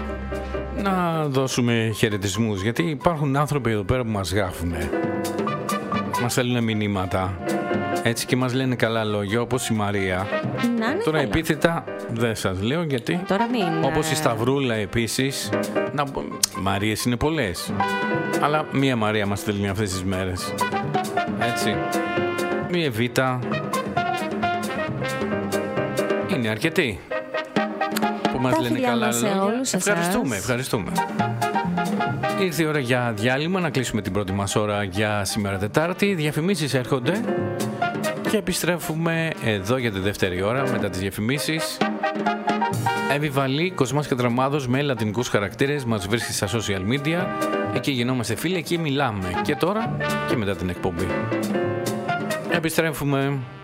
να δώσουμε χαιρετισμούς, γιατί υπάρχουν άνθρωποι εδώ πέρα που μας γράφουν, μας στέλνουν μηνύματα, έτσι, και μας λένε καλά λόγια, όπως η Μαρία. Τώρα καλά. Επίθετα δεν σας λέω γιατί. Όπως η Σταυρούλα επίσης. Μαρίες είναι πολλές, αλλά μία Μαρία μας στέλνει αυτές τις μέρες, έτσι. Η Εβίτα. Είναι αρκετοί που μας λένε καλά λόγια. Ευχαριστούμε. Ήρθε η ώρα για διάλειμμα, να κλείσουμε την πρώτη μας ώρα για σήμερα Τετάρτη. Διαφημίσεις έρχονται και επιστρέφουμε εδώ για τη δεύτερη ώρα μετά τις διαφημίσεις. Εύη Βαλή, Κοσμάς Κατραμάδος με λατινικούς χαρακτήρες, μας βρίσκει στα social media. Εκεί γινόμαστε φίλοι, εκεί μιλάμε και τώρα και μετά την εκπομπή. Επιστρέφουμε.